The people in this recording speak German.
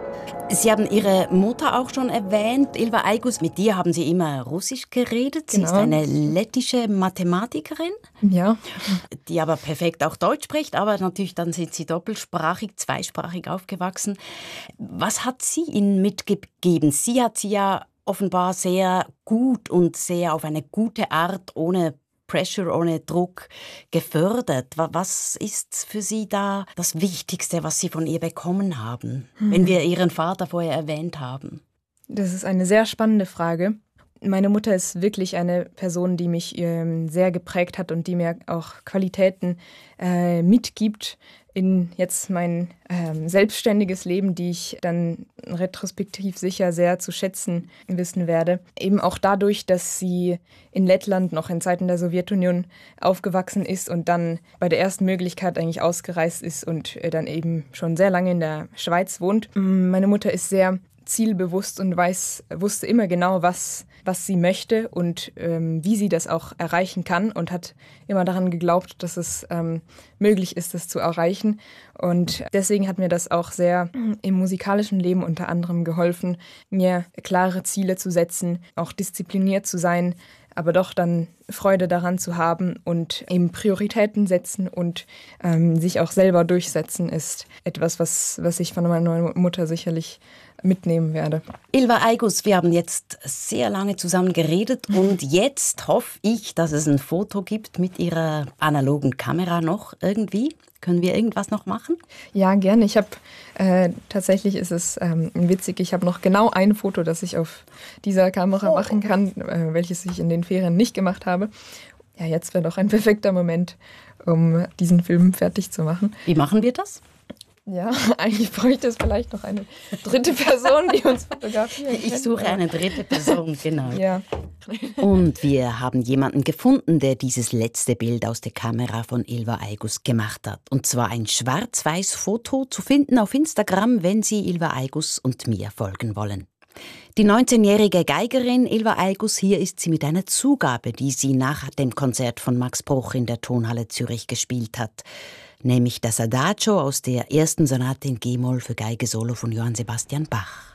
Sie haben Ihre Mutter auch schon erwähnt, Ylva Aigus. Mit dir haben Sie immer Russisch geredet. Sie ist eine lettische Mathematikerin, ja, die aber perfekt auch Deutsch spricht. Aber natürlich dann sind Sie doppelsprachig, zweisprachig aufgewachsen. Was hat sie Ihnen mitgegeben? Sie hat Sie ja offenbar sehr gut und sehr auf eine gute Art, ohne Pressure, ohne Druck gefördert. Was ist für Sie da das Wichtigste, was Sie von ihr bekommen haben, wenn wir Ihren Vater vorher erwähnt haben? das ist eine sehr spannende Frage. Meine Mutter ist wirklich eine Person, die mich sehr geprägt hat und die mir auch Qualitäten mitgibt in jetzt mein selbstständiges Leben, die ich dann retrospektiv sicher sehr zu schätzen wissen werde. Eben auch dadurch, dass sie in Lettland noch in Zeiten der Sowjetunion aufgewachsen ist und dann bei der ersten Möglichkeit eigentlich ausgereist ist und dann eben schon sehr lange in der Schweiz wohnt. Meine Mutter ist sehr zielbewusst und wusste immer genau, was sie möchte und wie sie das auch erreichen kann und hat immer daran geglaubt, dass es möglich ist, das zu erreichen. Und deswegen hat mir das auch sehr im musikalischen Leben unter anderem geholfen, mir klare Ziele zu setzen, auch diszipliniert zu sein, aber doch dann Freude daran zu haben und eben Prioritäten setzen und sich auch selber durchsetzen ist etwas, was ich von meiner Mutter sicherlich mitnehmen werde. Ylva Aigus, wir haben jetzt sehr lange zusammen geredet und jetzt hoffe ich, dass es ein Foto gibt mit Ihrer analogen Kamera noch irgendwie. Können wir irgendwas noch machen? Ja, gerne. Ich habe tatsächlich ist es witzig, ich habe noch genau ein Foto, das ich auf dieser Kamera machen kann, welches ich in den Ferien nicht gemacht habe. Ja, jetzt wäre doch ein perfekter Moment, um diesen Film fertig zu machen. Wie machen wir das? Ja, eigentlich bräuchte es vielleicht noch eine dritte Person, die uns fotografiert. Ich suche eine dritte Person, genau. Ja. Und wir haben jemanden gefunden, der dieses letzte Bild aus der Kamera von Ylva Aigus gemacht hat. Und zwar ein schwarz-weiß Foto zu finden auf Instagram, wenn Sie Ylva Aigus und mir folgen wollen. Die 19-jährige Geigerin Ylva Aigus, hier ist sie mit einer Zugabe, die sie nach dem Konzert von Max Bruch in der Tonhalle Zürich gespielt hat. Nämlich das Adagio aus der ersten Sonate in G-Moll für Geige Solo von Johann Sebastian Bach.